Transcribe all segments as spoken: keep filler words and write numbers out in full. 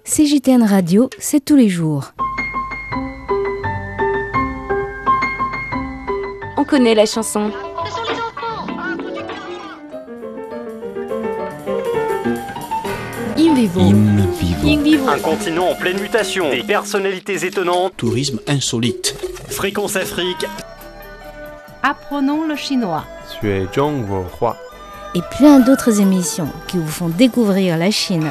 C J T N Radio, c'est tous les jours. On connaît la chanson. Ce sont les enfants. In vivo. In vivo. In vivo. Un continent en pleine mutation, des personnalités étonnantes, Tourisme insolite. Fréquence Afrique. Apprenons le chinois. 学中文化 Et plein d'autres émissions qui vous font découvrir la Chine.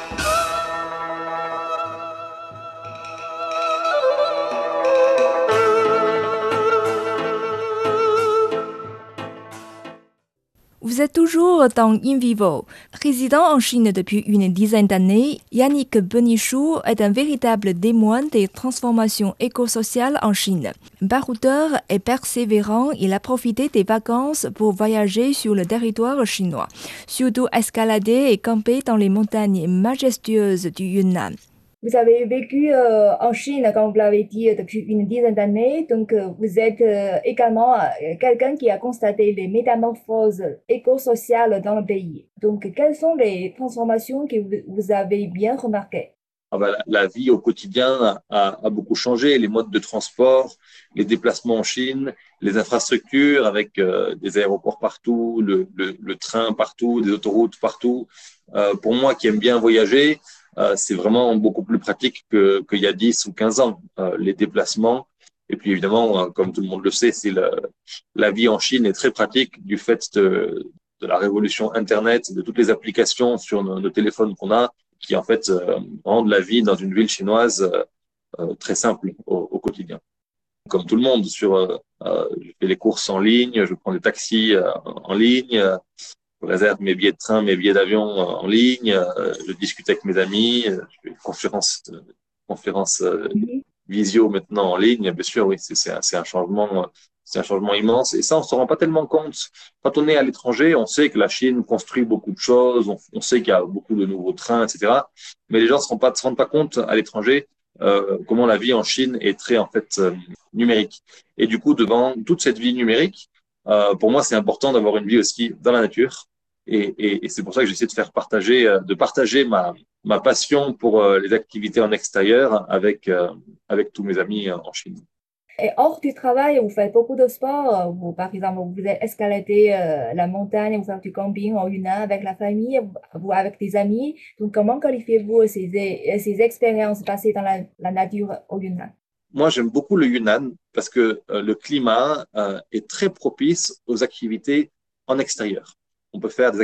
Vous êtes toujours dans In Vivo. Résident en Chine depuis une dizaine d'années, Yannick Benichou est un véritable témoin des transformations écosociales en Chine. Baroudeur et persévérant, il a profité des vacances pour voyager sur le territoire chinois, surtout escalader et camper dans les montagnes majestueuses du Yunnan. Vous avez vécu euh, en Chine, comme vous l'avez dit, depuis une dizaine d'années. Donc, euh, vous êtes euh, également euh, quelqu'un qui a constaté les métamorphoses écosociales dans le pays. Donc, quelles sont les transformations que vous, vous avez bien remarquées? Ah ben, la, la vie au quotidien a, a beaucoup changé. Les modes de transport, les déplacements en Chine, les infrastructures avec euh, des aéroports partout, le, le, le train partout, des autoroutes partout. Euh, pour moi qui aime bien voyager, Euh, c'est vraiment beaucoup plus pratique que, qu'il y a dix ou quinze ans, euh, les déplacements. Et puis évidemment, euh, comme tout le monde le sait, c'est le, la vie en Chine est très pratique du fait de, de la révolution Internet, de toutes les applications sur nos, nos téléphones qu'on a, qui en fait euh, rendent la vie dans une ville chinoise euh, euh, très simple au, au quotidien. Comme tout le monde, sur, euh, euh, je fais les courses en ligne, je prends des taxis euh, en ligne, euh, je réserve mes billets de train, mes billets d'avion en ligne, euh, je discute avec mes amis, euh, je fais une conférence, euh, conférence euh, visio maintenant en ligne. Bien sûr, oui, c'est, c'est, un, c'est un changement, c'est un changement immense. Et ça, on se rend pas tellement compte. Quand on est à l'étranger, on sait que la Chine construit beaucoup de choses, on, on sait qu'il y a beaucoup de nouveaux trains, et cetera. Mais les gens se rendent pas, se rendent pas compte à l'étranger euh, comment la vie en Chine est très en fait euh, numérique. Et du coup, devant toute cette vie numérique, euh, pour moi, c'est important d'avoir une vie aussi dans la nature. Et, et, et c'est pour ça que j'essaie de faire partager, de partager ma, ma passion pour euh, les activités en extérieur avec, euh, avec tous mes amis en Chine. Et hors du travail, vous faites beaucoup de sport. Vous, par exemple, vous escaladez euh, la montagne, vous faites du camping en Yunnan avec la famille, vous avec des amis. Donc, comment qualifiez-vous ces, ces expériences passées dans la, la nature au Yunnan? Moi, j'aime beaucoup le Yunnan parce que euh, le climat euh, est très propice aux activités en extérieur. On peut faire des